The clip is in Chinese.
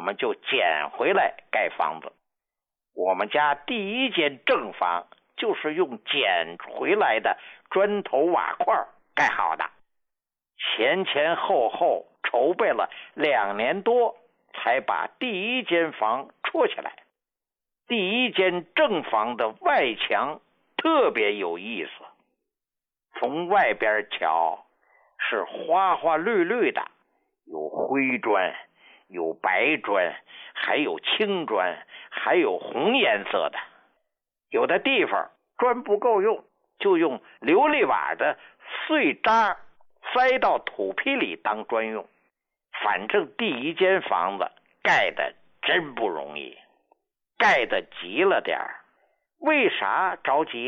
们就捡回来盖房子。我们家第一间正房就是用捡回来的砖头瓦块盖好的，前前后后筹备了2年多，才把第一间房戳起来。第一间正房的外墙特别有意思，从外边瞧是花花绿绿的，有灰砖，有白砖，还有青砖，还有红颜色的。有的地方砖不够用，就用琉璃瓦的碎渣塞到土坯里当砖用。反正第一间房子盖的真不容易，盖的急了点儿。为啥着急